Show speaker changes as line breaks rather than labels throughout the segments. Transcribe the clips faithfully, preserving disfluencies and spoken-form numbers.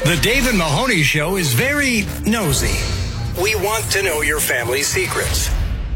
The Dave and Mahoney Show is very nosy. We want to know your family's secrets.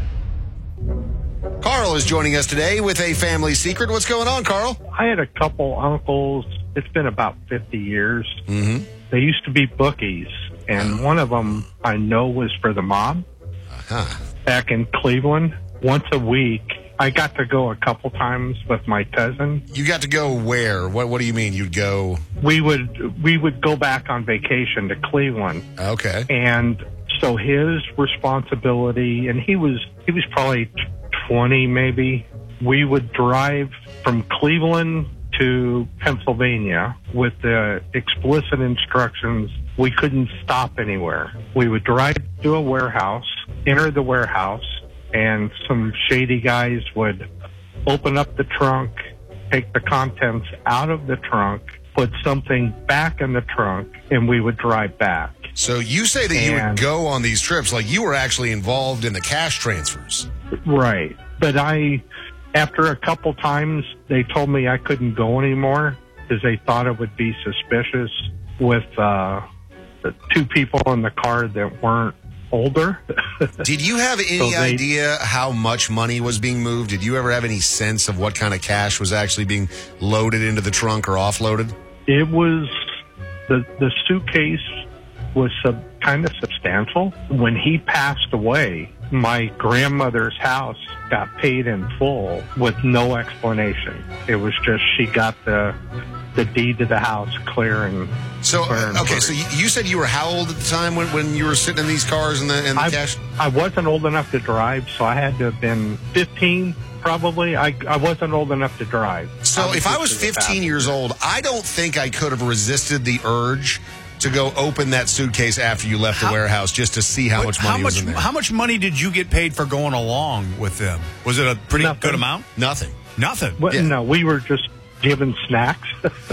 Carl is joining us today with a family secret. What's going on, Carl?
I had a couple uncles. It's been about fifty years.
Mm-hmm.
They used to be bookies, and one of them I know was for the mob.
Uh-huh.
Back in Cleveland, once a week, I got to go a couple times with my cousin.
You got to go where? What What do you mean? You'd go?
We would we would go back on vacation to Cleveland,
Okay.
and so his responsibility, and he was he was probably twenty maybe. We would drive from Cleveland to Pennsylvania with the explicit instructions we couldn't stop anywhere. We would drive to a warehouse, enter the warehouse, and some shady guys would open up the trunk, take the contents out of the trunk, put something back in the trunk, and we would drive back.
So you say that you would
And-
go on these trips like you were actually involved in the cash transfers.
Right. But I, after a couple times, they told me I couldn't go anymore because they thought it would be suspicious with uh, the two people in the car that weren't older.
Did you have any
So they-
idea how much money was being moved? Did you ever have any sense of what kind of cash was actually being loaded into the trunk or offloaded?
It was, the, the suitcase was sub, kind of substantial. When he passed away, my grandmother's house got paid in full with no explanation. It was just she got the the deed to the house clear and
So,
clear and
okay,
free.
so you, you said you were how old at the time when, when you were sitting in these cars and the, and the
I,
cash?
I wasn't old enough to drive, so I had to have been fifteen probably. I, I wasn't old enough to drive.
So if I was
just a
fifteen
passenger.
years old, I don't think I could have resisted the urge to go open that suitcase after you left the
How-
warehouse just to see how
What-
much money
how much,
was in there.
How much money did you get paid for going along with them? Was it a pretty
Nothing.
good amount?
Nothing.
Nothing.
Well,
Yeah.
No, we were just given snacks.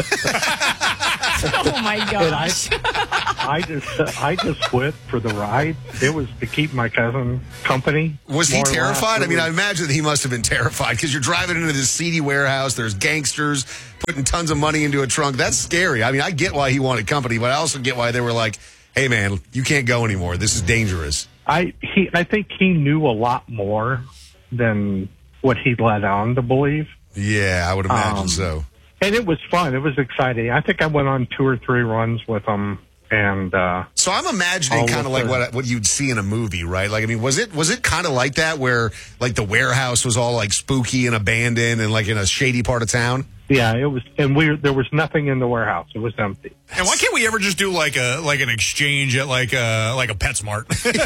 Oh my
And I,
gosh.
I just, I just went for the ride. It was to keep my cousin company.
Was he
more or less.
terrified? I
It
mean, I
was-
imagine that he must have been terrified because you're driving into this seedy warehouse. There's gangsters putting tons of money into a trunk. That's scary. I mean, I get why he wanted company, but I also get why they were like, hey, man, you can't go anymore. This is dangerous.
I he, I think he knew a lot more than what he let on to believe.
Yeah, I would imagine
Um,
so.
And it was fun. It was exciting. I think I went on two or three runs with him. And uh,
So I'm imagining
all
kind of
of
like
the-
what what you'd see in a movie, right? Like, I mean, was it was it kind of like that where like the warehouse was all like spooky and abandoned and like in a shady part of town?
yeah, it was. And we there was nothing in the warehouse. It was empty.
And why can't we ever just do like a like an exchange at like a like a PetSmart?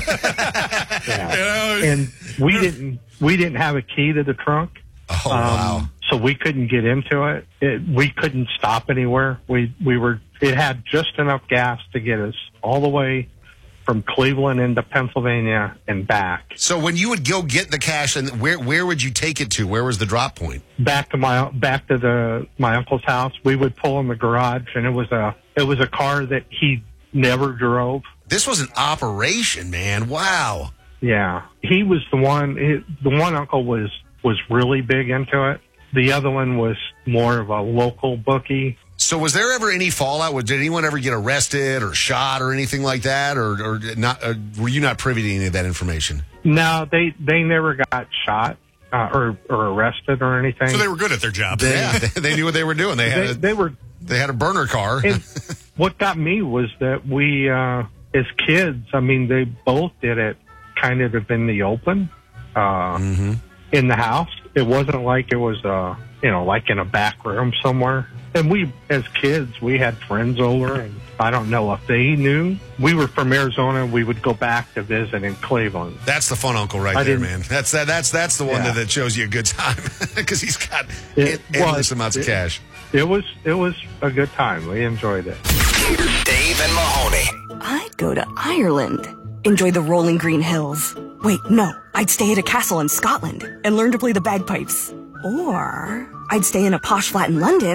Yeah.
You know?
And we didn't we didn't have a key to the trunk.
Oh, wow.
Um, so we couldn't get into it. it. We couldn't stop anywhere. We we were. It had just enough gas to get us all the way from Cleveland into Pennsylvania and back.
So when you would go get the cash, and where where would you take it to? Where was the drop point?
Back to my back to the my uncle's house. We would pull in the garage, and it was a it was a car that he never drove.
This was an operation, man. Wow.
Yeah, he was the one. He, the one uncle was was really big into it. The other one was more of a local bookie.
So was there ever any fallout? Did anyone ever get arrested or shot or anything like that, or or not? Or were you not privy to any of that information?
No, they they never got shot uh, or or arrested or anything.
So they were good at their job.
Yeah, they, they knew what they were doing. They had
they,
a,
they were.
they had a burner car.
And what got me was that we, uh, as kids, I mean, they both did it kind of in the open, uh,
Mm-hmm.
in the house. It wasn't like it was, uh, you know, like in a back room somewhere. And we, as kids, we had friends over, and I don't know if they knew. We were from Arizona. We would go back to visit in Cleveland.
That's the fun uncle right
I
there,
didn't-
man. That's that. That's that's the one
Yeah.
that, that shows you a good time because he's got
It
en- endless
was-
amounts of
it-
cash.
It was it was a good time. We enjoyed it.
Dave and Mahoney.
I'd go to Ireland. Enjoy the rolling green hills. Wait, no. I'd stay at a castle in Scotland and learn to play the bagpipes. Or I'd stay in a posh flat in London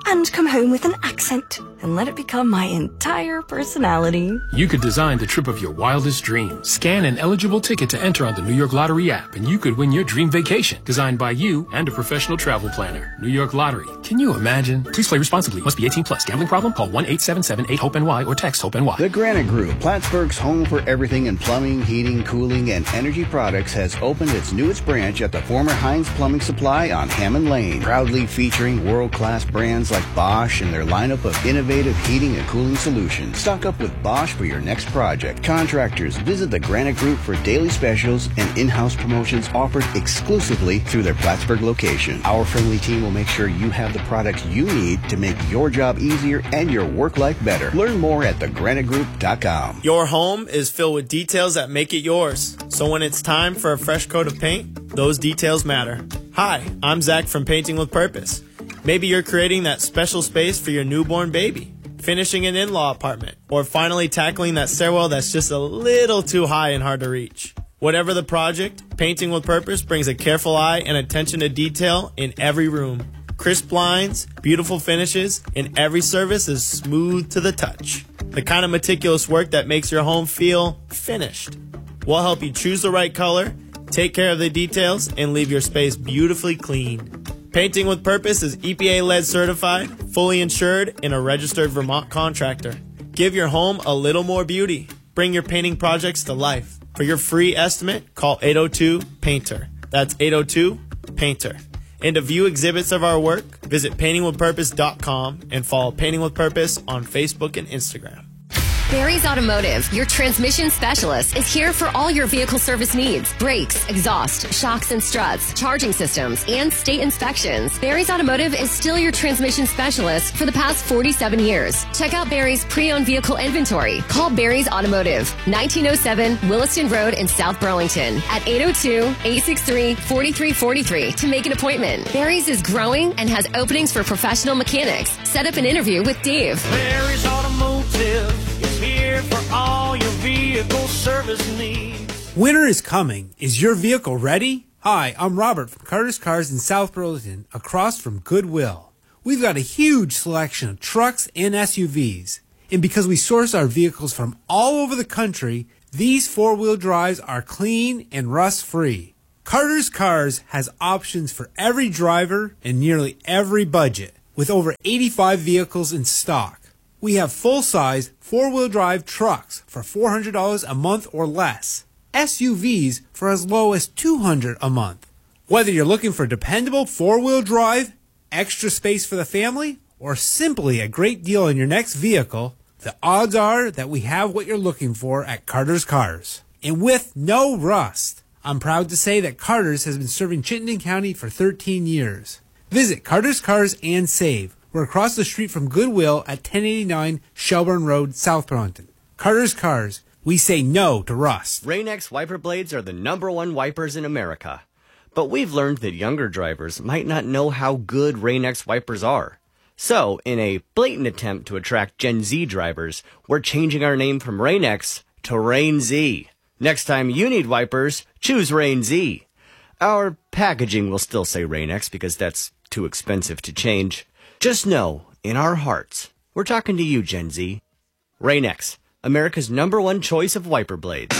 and come home with an accent and let it become my entire personality.
You could design the trip of your wildest dreams. Scan an eligible ticket to enter on the New York Lottery app, and you could win your dream vacation, designed by you and a professional travel planner. New York Lottery. Can you imagine? Please play responsibly. Must be eighteen plus. Gambling problem? Call one eight seven seven eight hope N Y or text HOPE-NY.
The Granite Group, Plattsburgh's home for everything in plumbing, heating, cooling, and energy products, has opened its newest branch at the former Heinz Plumbing Supply on Hammond Lane, proudly featuring world-class brands like Bosch and their lineup of innovative heating and cooling solutions. Stock up with Bosch for your next project. Contractors, visit the Granite Group for daily specials and in-house promotions offered exclusively through their Plattsburgh location. Our friendly team will make sure you have the products you need to make your job easier and your work life better. Learn more at the granite group dot com.
Your home is filled with details that make it yours. So when it's time for a fresh coat of paint, those details matter. Hi, I'm Zach from Painting with Purpose. Maybe you're creating that special space for your newborn baby, finishing an in-law apartment, or finally tackling that stairwell that's just a little too high and hard to reach. Whatever the project, Painting with Purpose brings a careful eye and attention to detail in every room. Crisp blinds, beautiful finishes, and every service is smooth to the touch. The kind of meticulous work that makes your home feel finished. We'll help you choose the right color, take care of the details, and leave your space beautifully clean. Painting with Purpose is E P A-lead certified, fully insured, and a registered Vermont contractor. Give your home a little more beauty. Bring your painting projects to life. For your free estimate, call eight oh two painter. That's eight oh two painter. And to view exhibits of our work, visit painting with purpose dot com and follow Painting with Purpose on Facebook and Instagram.
Barry's Automotive, your transmission specialist, is here for all your vehicle service needs. Brakes, exhaust, shocks and struts, charging systems, and state inspections. Barry's Automotive is still your transmission specialist for the past forty-seven years. Check out Barry's pre-owned vehicle inventory. Call Barry's Automotive, nineteen oh seven Williston Road in South Burlington at eight oh two, eight six three, four three four three to make an appointment. Barry's is growing and has openings for professional mechanics. Set up an interview with Dave.
Barry's Automotive is here for all your vehicle service needs.
Winter is coming. Is your vehicle ready? Hi, I'm Robert from Carter's Cars in South Burlington, across from Goodwill. We've got a huge selection of trucks and S U Vs. And because we source our vehicles from all over the country, these four-wheel drives are clean and rust-free. Carter's Cars has options for every driver and nearly every budget, with over eighty-five vehicles in stock. We have full-size four-wheel drive trucks for four hundred dollars a month or less. S U Vs for as low as two hundred dollars a month. Whether you're looking for dependable four-wheel drive, extra space for the family, or simply a great deal on your next vehicle, the odds are that we have what you're looking for at Carter's Cars. And with no rust. I'm proud to say that Carter's has been serving Chittenden County for thirteen years. Visit Carter's Cars and save. We're across the street from Goodwill at ten eighty-nine Shelburne Road, South Burlington. Carter's Cars. We say no to rust.
Rain-X wiper blades are the number one wipers in America. But we've learned that younger drivers might not know how good Rain-X wipers are. So, in a blatant attempt to attract Gen Z drivers, we're changing our name from Rain-X to Rain-Z. Next time you need wipers, choose Rain-Z. Our packaging will still say Rain-X because that's too expensive to change. Just know, in our hearts, we're talking to you, Gen Z. Rain-X, America's number one choice of wiper blades.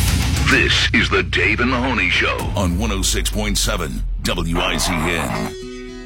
This is the Dave and Mahoney Show on one oh six point seven W I Z N.